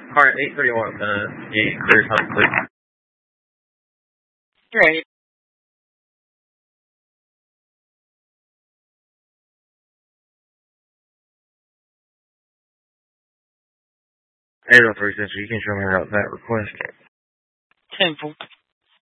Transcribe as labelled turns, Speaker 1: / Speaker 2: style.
Speaker 1: Alright, 831, yeah, clear top, please.
Speaker 2: Great.
Speaker 1: 803 Central, you can show me route that request.
Speaker 2: 10-4.